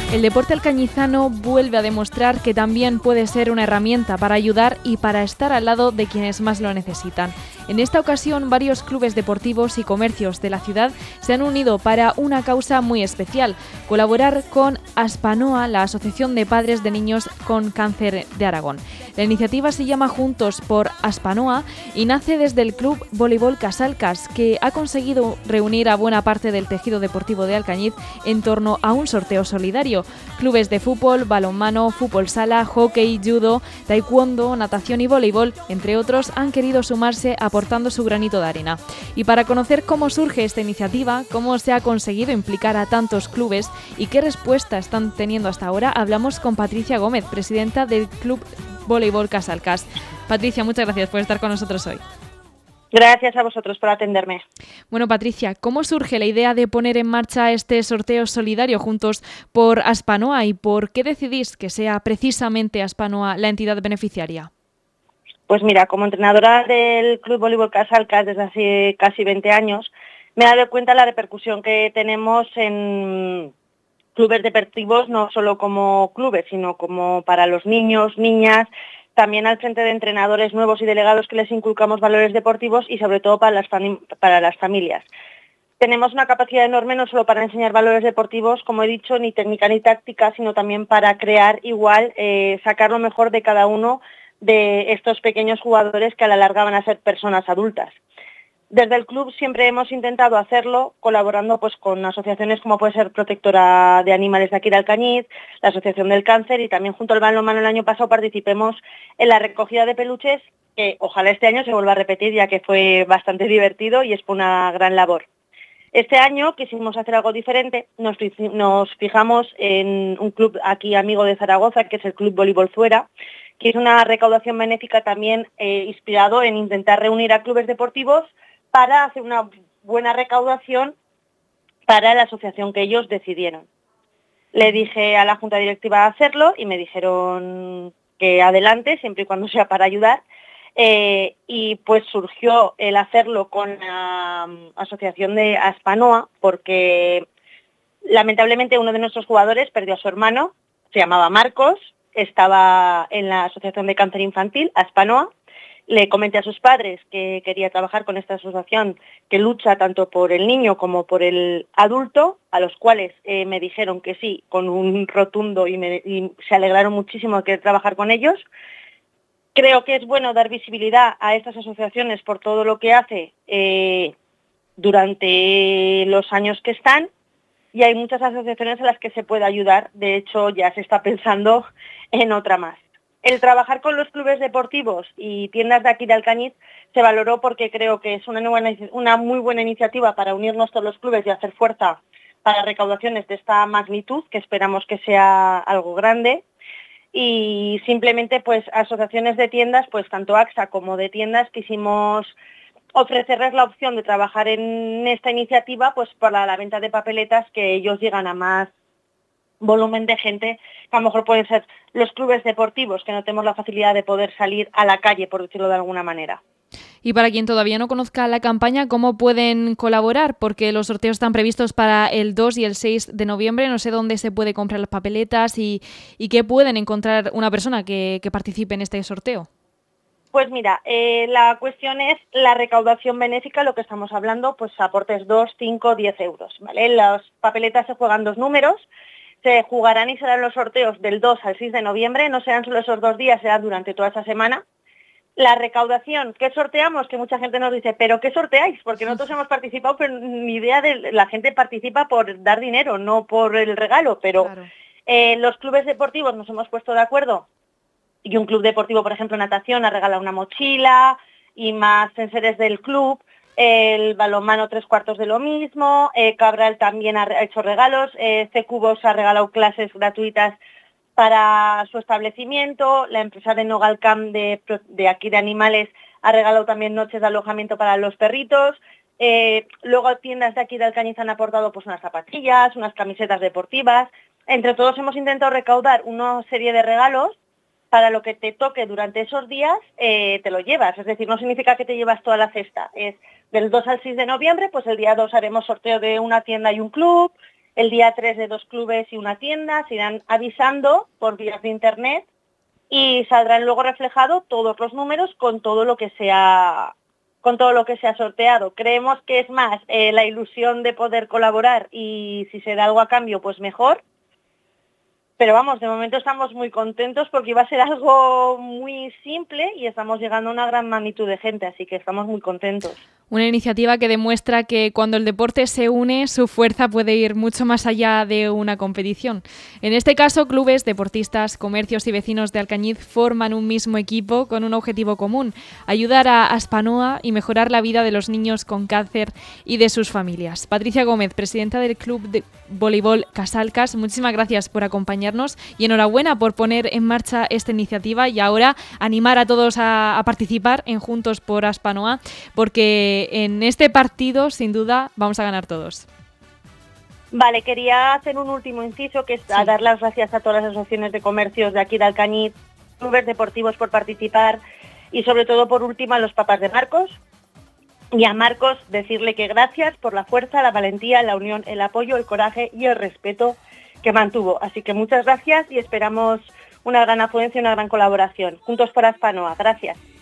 El deporte alcañizano vuelve a demostrar que también puede ser una herramienta para ayudar y para estar al lado de quienes más lo necesitan. En esta ocasión, varios clubes deportivos y comercios de la ciudad se han unido para una causa muy especial: colaborar con Aspanoa, la Asociación de Padres de Niños con Cáncer de Aragón. La iniciativa se llama Juntos por Aspanoa y nace desde el Club Voleibol Casalcas, que ha conseguido reunir a buena parte del tejido deportivo de Alcañiz en torno a un sorteo solidario. Clubes de fútbol, balonmano, fútbol sala, hockey, judo, taekwondo, natación y voleibol, entre otros, han querido sumarse aportando su granito de arena. Y para conocer cómo surge esta iniciativa, cómo se ha conseguido implicar a tantos clubes y qué respuesta están teniendo hasta ahora, hablamos con Patricia Gómez, presidenta del Club Voleibol Casalcas. Patricia, muchas gracias por estar con nosotros hoy. Gracias a vosotros por atenderme. Bueno, Patricia, ¿cómo surge la idea de poner en marcha este sorteo solidario Juntos por Aspanoa y por qué decidís que sea precisamente Aspanoa la entidad beneficiaria? Pues mira, como entrenadora del Club Voleibol Casalcas desde hace casi 20 años, me he dado cuenta de la repercusión que tenemos en clubes deportivos, no solo como clubes, sino como para los niños, niñas, también al frente de entrenadores nuevos y delegados que les inculcamos valores deportivos y sobre todo para las familias. Tenemos una capacidad enorme no solo para enseñar valores deportivos, como he dicho, ni técnica ni táctica, sino también para crear sacar lo mejor de cada uno de estos pequeños jugadores que a la larga van a ser personas adultas. Desde el club siempre hemos intentado hacerlo colaborando pues con asociaciones como puede ser Protectora de Animales de aquí de Alcañiz, la Asociación del Cáncer, y también junto al balonmano el año pasado participemos en la recogida de peluches, que ojalá este año se vuelva a repetir, ya que fue bastante divertido y es una gran labor. Este año quisimos hacer algo diferente, nos fijamos en un club aquí amigo de Zaragoza, que es el Club Voleibol Zuera, que es una recaudación benéfica también inspirado en intentar reunir a clubes deportivos para hacer una buena recaudación para la asociación que ellos decidieron. Le dije a la Junta Directiva hacerlo y me dijeron que adelante, siempre y cuando sea para ayudar, y pues surgió el hacerlo con la asociación de Aspanoa, porque lamentablemente uno de nuestros jugadores perdió a su hermano, se llamaba Marcos, estaba en la Asociación de Cáncer Infantil, Aspanoa. Le comenté a sus padres que quería trabajar con esta asociación que lucha tanto por el niño como por el adulto, a los cuales me dijeron que sí, con un rotundo, y se alegraron muchísimo de querer trabajar con ellos. Creo que es bueno dar visibilidad a estas asociaciones por todo lo que hace durante los años que están, y hay muchas asociaciones a las que se puede ayudar. De hecho, ya se está pensando en otra más. El trabajar con los clubes deportivos y tiendas de aquí de Alcañiz se valoró porque creo que es una muy buena iniciativa para unirnos todos los clubes y hacer fuerza para recaudaciones de esta magnitud, que esperamos que sea algo grande. Y simplemente pues asociaciones de tiendas, pues tanto AXA como de tiendas, quisimos ofrecerles la opción de trabajar en esta iniciativa pues para la venta de papeletas, que ellos llegan a más volumen de gente, que a lo mejor pueden ser los clubes deportivos, que no tenemos la facilidad de poder salir a la calle, por decirlo de alguna manera. Y para quien todavía no conozca la campaña, ¿cómo pueden colaborar? Porque los sorteos están previstos para el 2 y el 6 de noviembre. No sé dónde se puede comprar las papeletas y qué pueden encontrar una persona que participe en este sorteo. Pues mira, la cuestión es la recaudación benéfica, lo que estamos hablando, pues aportes 2, 5, 10 euros, ¿vale? Las papeletas se juegan 2 números, se jugarán y serán los sorteos del 2 al 6 de noviembre, no serán solo esos 2 días, serán durante toda esa semana. La recaudación, ¿qué sorteamos? Que mucha gente nos dice, ¿pero qué sorteáis? Porque nosotros hemos participado, pero mi idea de la gente participa por dar dinero, no por el regalo, pero claro. Los clubes deportivos nos hemos puesto de acuerdo, y un club deportivo, por ejemplo, natación, ha regalado una mochila y más enseres del club. El balonmano 3/4 de lo mismo. Cabral también ha hecho regalos. C-Cubos ha regalado clases gratuitas para su establecimiento. La empresa de Nogalcam de aquí de animales ha regalado también noches de alojamiento para los perritos. Luego tiendas de aquí de Alcañiz han aportado pues unas zapatillas, unas camisetas deportivas. Entre todos hemos intentado recaudar una serie de regalos para lo que te toque durante esos días, te lo llevas. Es decir, no significa que te llevas toda la cesta. Es del 2 al 6 de noviembre, pues el día 2 haremos sorteo de una tienda y un club, el día 3 de 2 clubes y una tienda, se irán avisando por vías de internet y saldrán luego reflejados todos los números con todo lo que se ha sorteado. Creemos que es más la ilusión de poder colaborar y si se da algo a cambio, pues mejor. Pero vamos, de momento estamos muy contentos porque iba a ser algo muy simple y estamos llegando a una gran magnitud de gente, así que estamos muy contentos. Una iniciativa que demuestra que cuando el deporte se une, su fuerza puede ir mucho más allá de una competición. En este caso, clubes, deportistas, comercios y vecinos de Alcañiz forman un mismo equipo con un objetivo común: ayudar a Aspanoa y mejorar la vida de los niños con cáncer y de sus familias. Patricia Gómez, presidenta del Club de Voleibol Casalcas, muchísimas gracias por acompañarnos y enhorabuena por poner en marcha esta iniciativa y ahora animar a todos a participar en Juntos por Aspanoa, porque en este partido, sin duda, vamos a ganar todos. Vale, quería hacer un último inciso, que es a dar las gracias a todas las asociaciones de comercios de aquí de Alcañiz, clubes deportivos por participar y sobre todo, por último, a los papás de Marcos. Y a Marcos decirle que gracias por la fuerza, la valentía, la unión, el apoyo, el coraje y el respeto que mantuvo. Así que muchas gracias y esperamos una gran afluencia y una gran colaboración. Juntos por Aspanoa. Gracias.